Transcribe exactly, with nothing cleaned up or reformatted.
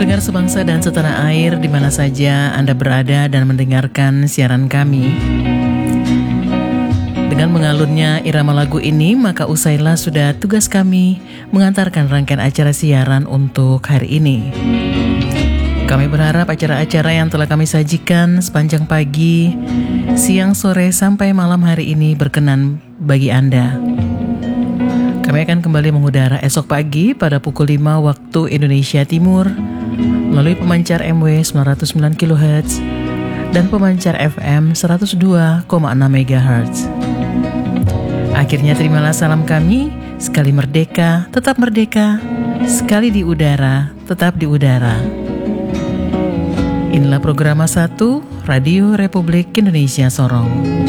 Pendengar sebangsa dan setanah air di mana saja Anda berada dan mendengarkan siaran kami. Dengan mengalunnya irama lagu ini, maka usailah sudah tugas kami mengantarkan rangkaian acara siaran untuk hari ini. Kami berharap acara-acara yang telah kami sajikan sepanjang pagi, siang, sore, sampai malam hari ini berkenan bagi Anda. Kami akan kembali mengudara esok pagi pada pukul lima waktu Indonesia Timur melalui pemancar M W sembilan ratus sembilan kilohertz dan pemancar F M seratus dua koma enam megahertz. Akhirnya terimalah salam kami, sekali merdeka, tetap merdeka, sekali di udara, tetap di udara. Inilah program satu Radio Republik Indonesia Sorong.